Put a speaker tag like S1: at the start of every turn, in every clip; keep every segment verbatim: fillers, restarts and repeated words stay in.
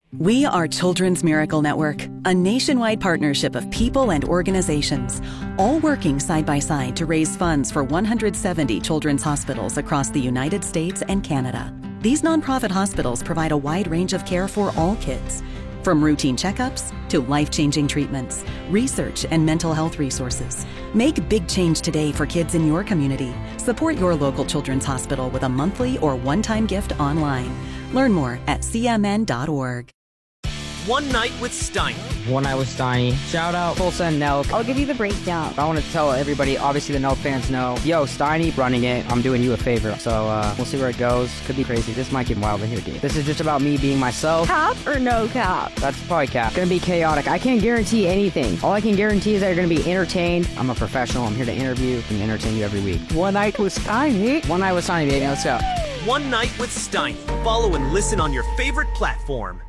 S1: We are Children's Miracle Network, a nationwide partnership of people and organizations, all working side by side to raise funds for one hundred seventy children's hospitals across the United States and Canada. These nonprofit hospitals provide a wide range of care for all kids, from routine checkups to life-changing treatments, research, and mental health resources. Make big change today for kids in your community. Support your local children's hospital with a monthly or one-time gift online. Learn more at c m n dot org.
S2: One Night with Steiny.
S3: One Night with Steiny. Shout out Tulsa and Nelk.
S4: I'll give you the breakdown.
S3: I want to tell everybody, obviously the Nelk fans know, yo, Steiny running it, I'm doing you a favor. So uh, we'll see where it goes. Could be crazy. This might get wild in here, dude. This is just about me being myself.
S4: Cap or no cap?
S3: That's probably cap. Gonna be chaotic. I can't guarantee anything. All I can guarantee is that you're gonna be entertained. I'm a professional. I'm here to interview and entertain you every week.
S4: One Night with Steiny.
S3: One Night with Steiny, baby. Let's go.
S2: One Night with Steiny. Follow and listen on your favorite platform.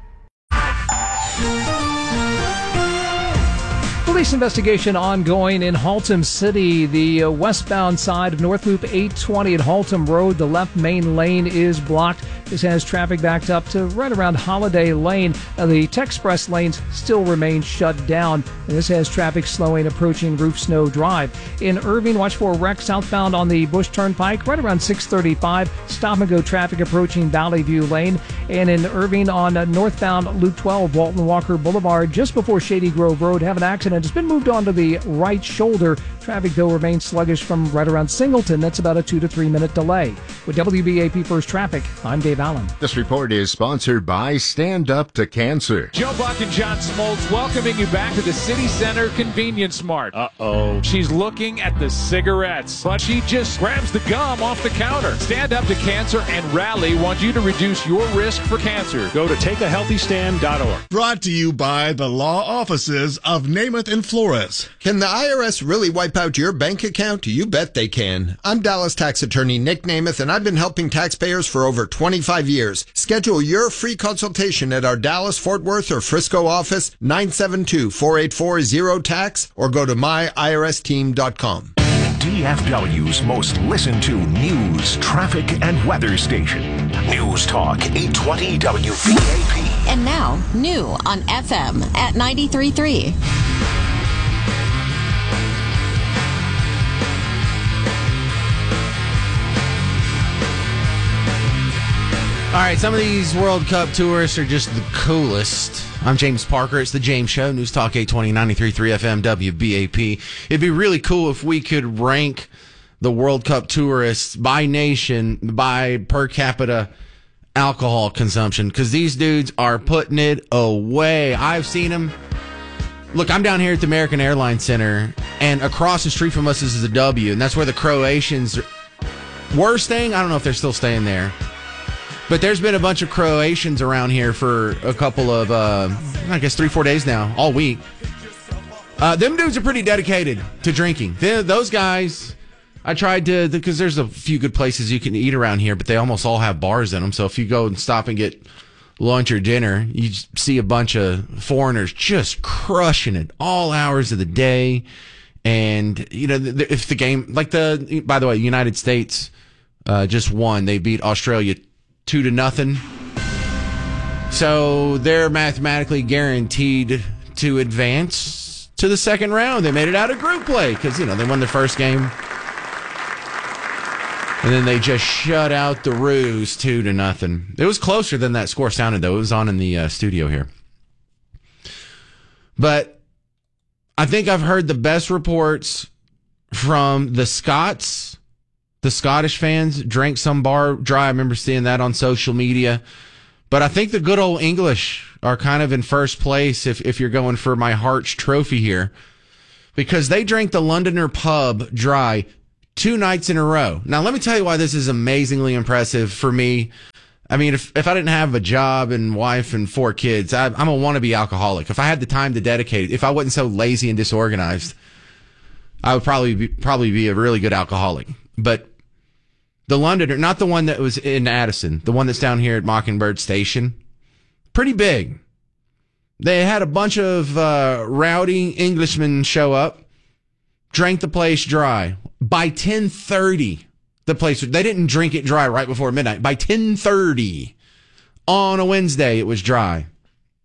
S5: Police investigation ongoing in Haltom City. The uh, westbound side of North Loop eight twenty at Haltom Road, the left main lane is blocked. This has traffic backed up to right around Holiday Lane. Uh, the Techspress lanes still remain shut down. And this has traffic slowing approaching Roof Snow Drive. In Irving, watch for a wreck southbound on the Bush Turnpike right around six thirty-five. Stop and go traffic approaching Valley View Lane. And in Irving on uh, northbound Loop twelve, Walton Walker Boulevard, just before Shady Grove Road, have an accident. It's been moved on to the right shoulder. Traffic, though, remains sluggish from right around Singleton. That's about a two to three minute delay. With W B A P First Traffic, I'm Dave Allen.
S6: This report is sponsored by Stand Up to Cancer.
S7: Joe Buck and John Smoltz welcoming you back to the City Center Convenience Mart. Uh-oh. She's looking at the cigarettes, but she just grabs the gum off the counter. Stand Up to Cancer and Rally want you to reduce your risk for cancer. Go to take a healthy stand dot org.
S8: Brought to you by the law offices of Namath and Flores.
S9: Can the I R S really wipe out your bank account? You bet they can. I'm Dallas tax attorney Nick Namath, and I've been helping taxpayers for over twenty-five years. Schedule your free consultation at our Dallas, Fort Worth, or Frisco office, nine seven two, four eight four, zero tax, or go to my I R S team dot com.
S10: D F W's most listened to news, traffic, and weather station. News Talk eight twenty W B A P.
S11: And now, new on F M at ninety-three point three.
S12: All right, some of these World Cup tourists are just the coolest. I'm James Parker. It's the James Show, News Talk eight twenty, ninety-three point three F M, W B A P. It'd be really cool if we could rank the World Cup tourists by nation, by per capita alcohol consumption, because these dudes are putting it away. I've seen them. Look, I'm down here at the American Airlines Center, and across the street from us is the W, and that's where the Croatians were staying. I don't know if they're still staying there. But there's been a bunch of Croatians around here for a couple of, uh, I guess, three, four days now, all week. Uh, them dudes are pretty dedicated to drinking. They, those guys, I tried to, because there's a few good places you can eat around here, but they almost all have bars in them. So if you go and stop and get lunch or dinner, you just see a bunch of foreigners just crushing it all hours of the day. And, you know, if the game, like the, by the way, United States uh, just won. They beat Australia two to nothing. So they're mathematically guaranteed to advance to the second round. They made it out of group play because, you know, they won their first game. And then they just shut out the Roos two to nothing. It was closer than that score sounded, though. It was on in the uh, studio here. But I think I've heard the best reports from the Scots. The Scottish fans drank some bar dry. I remember seeing that on social media. But I think the good old English are kind of in first place if, if you're going for my Hart's trophy here. Because they drank the Londoner pub dry two nights in a row. Now, let me tell you why this is amazingly impressive for me. I mean, if, if I didn't have a job and wife and four kids, I, I'm a wannabe alcoholic. If I had the time to dedicate it, if I wasn't so lazy and disorganized, I would probably be, probably be a really good alcoholic. But the Londoner, not the one that was in Addison, the one that's down here at Mockingbird Station, pretty big. They had a bunch of uh, rowdy Englishmen show up, drank the place dry. By ten thirty, the place, they didn't drink it dry right before midnight. By ten thirty on a Wednesday, it was dry.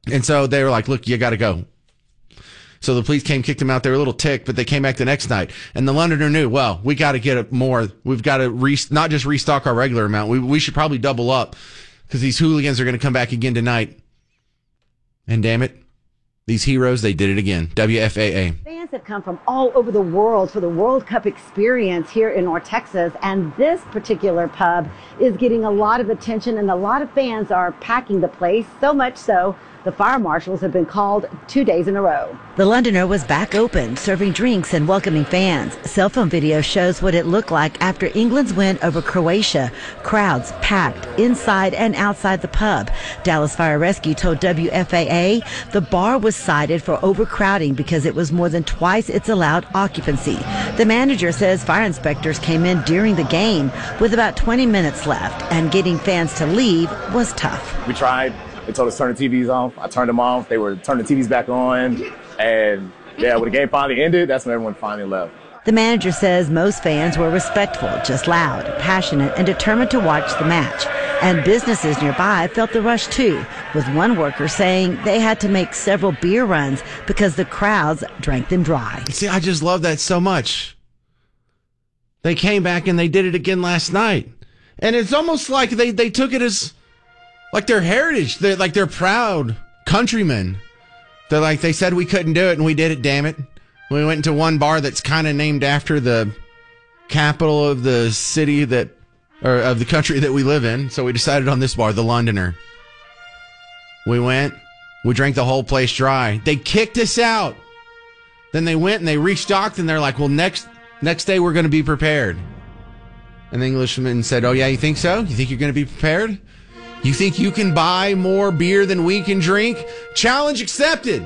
S12: And so they were like, look, you got to go. So the police came, kicked them out. They were a little ticked, but they came back the next night. And the Londoner knew, well, we got to get more. We've got to re- not just restock our regular amount. We, we should probably double up because these hooligans are going to come back again tonight. And damn it, these heroes, they did it again. W F A A.
S13: Fans have come from all over the world for the World Cup experience here in North Texas, and this particular pub is getting a lot of attention, and a lot of fans are packing the place, so much so the fire marshals have been called two days in a row. The Londoner was back open, serving drinks and welcoming fans. Cell phone video shows what it looked like after England's win over Croatia. Crowds packed inside and outside the pub. Dallas Fire Rescue told W F A A the bar was cited for overcrowding because it was more than twice its allowed occupancy. The manager says fire inspectors came in during the game with about twenty minutes left, and getting fans to leave was tough.
S14: We tried. They told us to turn the T Vs off. I turned them off. They were turning the T Vs back on. And, yeah, when the game finally ended, that's when everyone finally left.
S13: The manager says most fans were respectful, just loud, passionate, and determined to watch the match. And businesses nearby felt the rush, too, with one worker saying they had to make several beer runs because the crowds drank them dry.
S12: See, I just love that so much. They came back and they did it again last night. And it's almost like they, they took it as... like their heritage. They're like they're proud countrymen. They're like, they said we couldn't do it and we did it, damn it. We went into one bar that's kind of named after the capital of the city that, or of the country that we live in. So we decided on this bar, the Londoner. We went, we drank the whole place dry. They kicked us out. Then they went and they restocked and they're like, well, next, next day we're going to be prepared. And the Englishman said, oh yeah, you think so? You think you're going to be prepared? You think you can buy more beer than we can drink? Challenge accepted.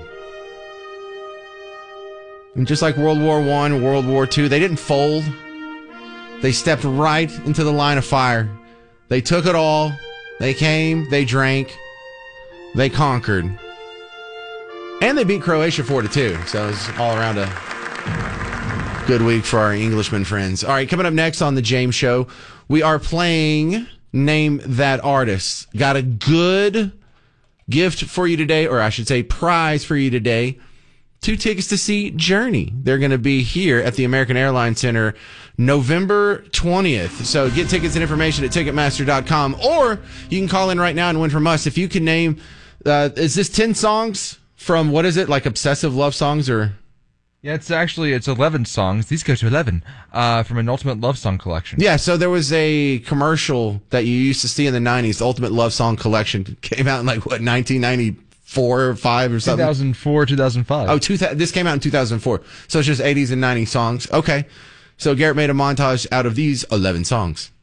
S12: And just like World War One, World War Two, they didn't fold. They stepped right into the line of fire. They took it all. They came, they drank, they conquered. And they beat Croatia four to two. So it was all around a good week for our Englishman friends. All right, coming up next on The James Show, we are playing... Name That Artist. Got a good gift for you today, or I should say prize for you today. Two tickets to see Journey. They're going to be here at the American Airlines Center November twentieth. So get tickets and information at Ticketmaster dot com, or you can call in right now and win from us. If you can name, uh, is this ten songs from, what is it, like Obsessive Love Songs or...
S15: Yeah, it's actually, it's eleven songs. These go to eleven, uh, from an Ultimate Love Song Collection.
S12: Yeah, so there was a commercial that you used to see in the nineties, the Ultimate Love Song Collection. Came out in like, what, nineteen ninety-four or five or something?
S15: two thousand four, two thousand five.
S12: Oh, two, this came out in two thousand four. So it's just eighties and nineties songs. Okay. So Garrett made a montage out of these eleven songs.